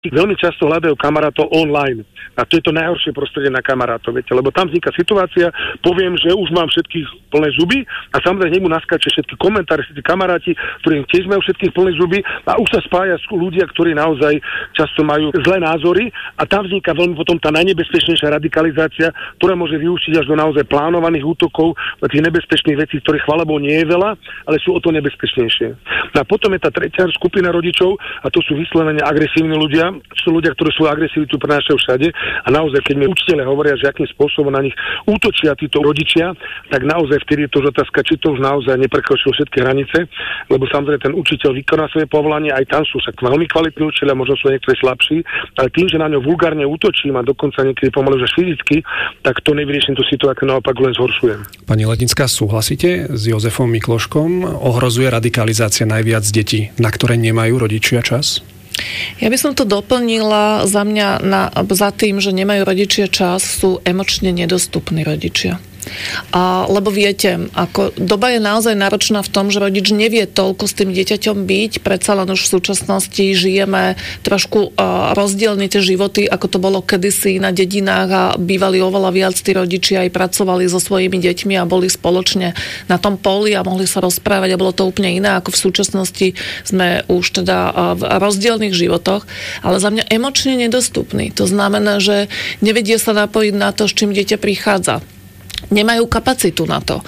veľmi často hľadajú kamarátov online. A to je to najhoršie prostredie na kamarátov, viete, lebo tam vzniká situácia, poviem, že už mám všetkých plné zuby a samozrejme nemu naskáče všetky komentáre, všetky kamaráti, ktorí tiež majú všetkých plné zuby a už sa spája ľudia, ktorí naozaj často majú zlé názory a tam vzniká veľmi potom tá najnebezpečnejšia radikalizácia, ktorá môže vyústiť až do naozaj plánovaných útokov, tých nebezpečných vecí, ktorých chvála Bohu nie je veľa, ale sú o to nebezpečnejšie. No a potom je tá tretia skupina rodičov a to sú vyslovene agresívni ľudia, sú ľudia, ktorí svoju agresivitu prenášajú všade. A naozaj, keď mi učitelia hovoria, že akým spôsobom na nich útočia títo rodičia, tak naozaj vtedy je to už otázka, či to už naozaj neprekročilo všetky hranice, lebo samozrejme ten učiteľ vykoná svoje povolanie, aj tam sú však veľmi kvalitní učitelia, možno sú niektorí slabší, ale tým, že na ňo vulgárne útočím a dokonca niekedy pomaly už fyzicky, tak to nevyrieším tú situáciu, naopak len zhoršujem. Pani Lednická, súhlasíte s Jozefom Mikloškom? Ohrozuje radikalizácia najviac detí, na ktoré nemajú rodičia čas? Ja by som to doplnila za mňa za tým, že nemajú rodičia čas, sú emočne nedostupní rodičia. Lebo viete, ako doba je naozaj náročná v tom, že rodič nevie toľko s tým dieťaťom byť, predsa len už v súčasnosti žijeme trošku rozdielne tie životy, ako to bolo kedysi na dedinách a bývali oveľa viac tí rodičia aj pracovali so svojimi deťmi a boli spoločne na tom poli a mohli sa rozprávať a bolo to úplne iné, ako v súčasnosti sme už teda v rozdielnych životoch, ale za mňa emočne nedostupný. To znamená, že nevedie sa napojiť na to, s čím dieťa prichádza. Nemajú kapacitu na to.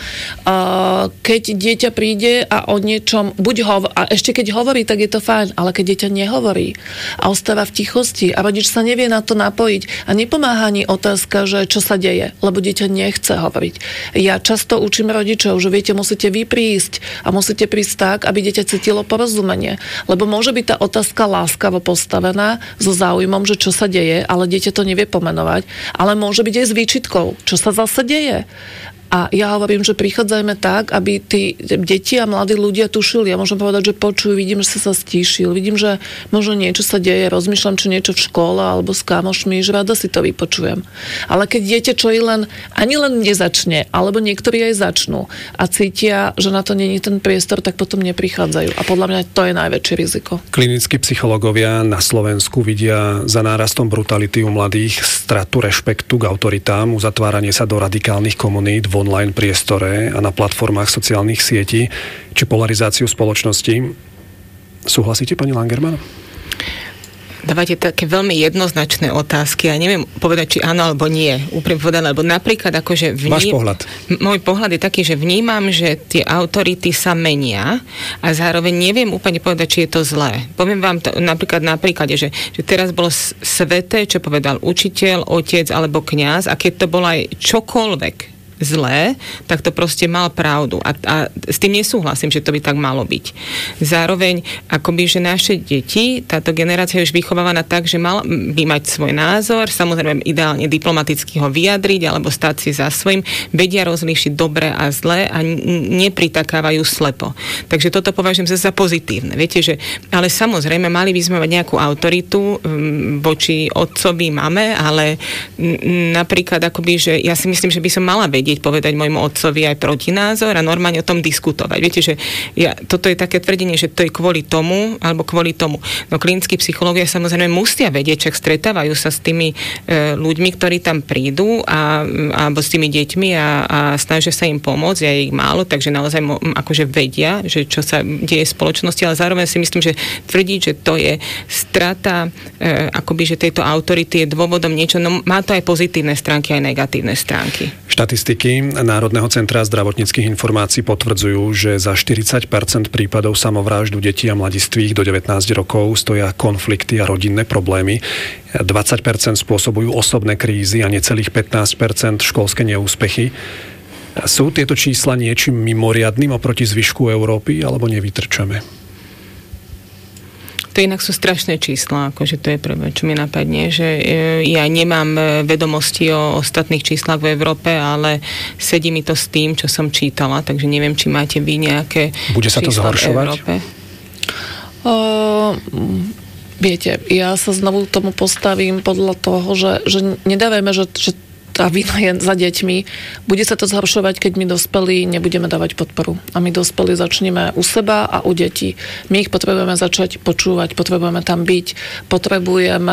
Keď dieťa príde a o niečom a ešte keď hovorí, tak je to fajn, ale keď dieťa nehovorí a ostáva v tichosti a rodič sa nevie na to napojiť a nepomáha ani otázka, že čo sa deje, lebo dieťa nechce hovoriť. Ja často učím rodičov, že viete, musíte vy prísť a musíte prísť tak, aby dieťa cítilo porozumenie, lebo môže byť tá otázka láskavo postavená so záujmom, že čo sa deje, ale dieťa to nevie pomenovať, ale môže byť aj s výčitkou, čo sa zase deje. A ja hovorím, že prichádzajme tak, aby tí deti a mladí ľudia tušili. Ja môžem povedať, že počujú, vidím, že sa stíšil, vidím, že možno niečo sa deje, rozmýšľam, čo niečo v škole alebo s kamošmi, že rada si to vypočujem. Ale keď dieťa čo ani len nezačne, alebo niektorí aj začnú a cítia, že na to nie je ten priestor, tak potom neprichádzajú. A podľa mňa to je najväčšie riziko. Klinickí psychológovia na Slovensku vidia za nárastom brutality u mladých stratu rešpektu k autoritám, uzatváranie sa do radikálnych komunít v online priestore a na platformách sociálnych sietí či polarizáciu spoločnosti. Súhlasíte, pani Langerman? Dávate také veľmi jednoznačné otázky a neviem povedať, či áno alebo nie. Úprimne povedané, lebo napríklad akože váš pohľad. Môj pohľad je taký, že vnímam, že tie autority sa menia a zároveň neviem úplne povedať, či je to zlé. Poviem vám to napríklad na príklade, že teraz bolo sveté, čo povedal učiteľ, otec alebo kňaz a keď to bolo aj čokoľvek zlé, tak to proste mal pravdu. A s tým nesúhlasím, že to by tak malo byť. Zároveň, akoby, že naše deti, táto generácia je už vychovávaná tak, že mal by mať svoj názor, samozrejme ideálne diplomaticky ho vyjadriť, alebo stať si za svojím, vedia rozlíšiť dobré a zlé a nepritakávajú slepo. Takže toto považujem za pozitívne. Viete, že, ale samozrejme, mali by sme mať nejakú autoritu voči otcovi, mame, ale napríklad, akoby, že ja si myslím, že by som mala vedieť povedať môjmu otcovi aj protinázor a normálne o tom diskutovať. Viete, že toto je také tvrdenie, že to je kvôli tomu, alebo kvôli tomu. No klinickí psychológovia samozrejme musia vedieť, čak stretávajú sa s tými ľuďmi, ktorí tam prídu alebo s tými deťmi a snažia sa im pomôcť, ja ich málo, takže naozaj akože vedia, že čo sa deje v spoločnosti, ale zároveň si myslím, že tvrdiť, že to je strata akoby, že tejto autority je dôvodom niečo, no má to aj pozitívne stránky, aj negatívne stránky. Štatistiky Národného centra zdravotníckych informácií potvrdzujú, že za 40% prípadov samovrážd u detí a mladistvých do 19 rokov stoja konflikty a rodinné problémy. 20% spôsobujú osobné krízy a necelých 15% školské neúspechy. Sú tieto čísla niečím mimoriadnym oproti zvyšku Európy, alebo nevytrčame? To inak sú strašné čísla, akože to je prvé, čo mi napadne, že ja nemám vedomosti o ostatných číslach v Európe, ale sedí mi to s tým, čo som čítala, takže neviem, či máte vy nejaké bude sa to zhoršovať? V Európe. Viete, ja sa znovu tomu postavím podľa toho, že nedávajme, že tá vina je za deťmi. Bude sa to zhoršovať, keď my dospelí nebudeme dávať podporu. A my dospelí začneme u seba a u detí. My ich potrebujeme začať počúvať, potrebujeme tam byť, potrebujeme